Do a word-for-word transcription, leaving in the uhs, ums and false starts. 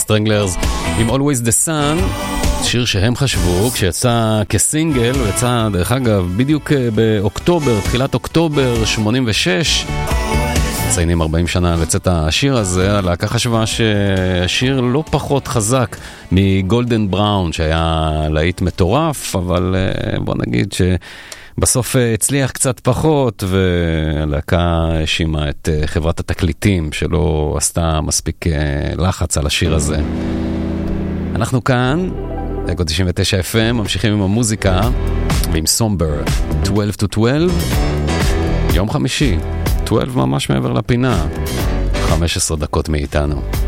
הסטרנגלרס עם Always the Sun, שיר שהם חשבו כשיצא כסינגל, הוא יצא דרך אגב בדיוק באוקטובר, תחילת אוקטובר שמונים ושש, מציינים ארבעים שנה לצאת השיר הזה. הלהקה חשבה שהשיר לא פחות חזק מגולדן בראון שהיה להיט מטורף, אבל בוא נגיד שבסוף הצליח קצת פחות, והלהקה האשימה את חברת התקליטים שלא עשתה מספיק לחץ על השיר הזה. אנחנו כאן אקו תשעים ותשע אף אם ממשיכים עם המוזיקה ועם סומבר twelve to twelve, יום חמישי twelve ממש מעבר לפינה, חמש עשרה דקות מאיתנו.